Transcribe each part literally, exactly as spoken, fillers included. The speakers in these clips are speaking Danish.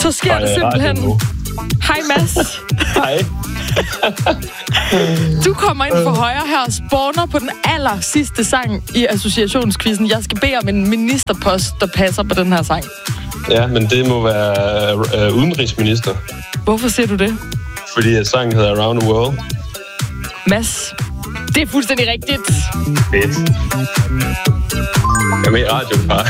Så sker det simpelthen. Hej Mads. Hej. Du kommer ind for højre her og spawner på den aller sidste sang i associationsquizzen. Jeg skal bede om en ministerpost, der passer på den her sang. Ja, men det må være øh, udenrigsminister. Hvorfor siger du det? Fordi sangen hedder Around the World. Mads, det er fuldstændig rigtigt. Fedt. Jeg er med i radioen, bare.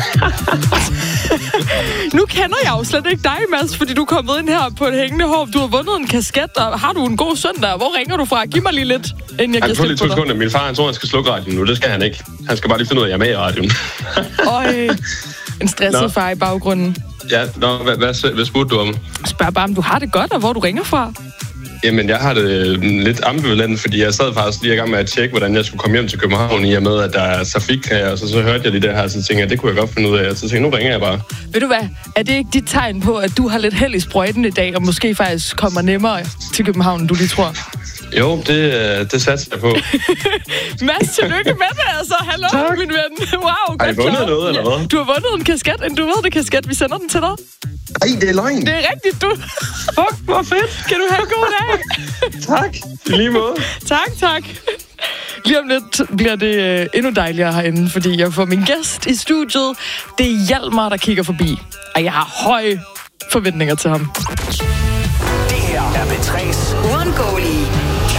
Nu kender jeg jo slet ikke dig, Mads, fordi du er kommet ind her på et hængende hår. Du har vundet en kasket, og har du en god søndag? Hvor ringer du fra? Giv mig lige lidt, inden jeg giver slip på dig. Sekunder. Min far, han tror, han skal slukke radioen nu. Det skal han ikke. Han skal bare lige finde ud af, at jeg er med i radioen. Øj, en stresset nå. Far i baggrunden. Ja, nå, hvad, hvad, hvad spurgte du om? Spørg bare, om du har det godt, og hvor du ringer fra. Jamen, jeg har det lidt ambivalent, fordi jeg sad faktisk lige i gang med at tjekke, hvordan jeg skulle komme hjem til København, i og med, at der er trafik her, og så, så hørte jeg lige det her, så tænkte jeg, det kunne jeg godt finde ud af, så tænkte jeg, nu ringer jeg bare. Ved du hvad, er det ikke dit tegn på, at du har lidt held i sprøjten i dag, og måske faktisk kommer nemmere til København, end du lige tror? Jo, det, det satser jeg på. Mads, tillykke med det, altså. Hallo, tak. Min ven. Wow, har I vundet klar. Noget, eller hvad? Du har vundet en kasket, en du ved det kasket. Vi sender den til dig. Ej, det er løgn. Det er rigtigt, du. Fuck, hvor fedt. Kan du have en god dag? Tak, i lige måde. Tak, tak. Lige om lidt bliver det endnu dejligere herinde, fordi jeg får min gæst i studiet. Det er Hjalmar, der kigger forbi. Og jeg har høje forventninger til ham. Det her er P tre's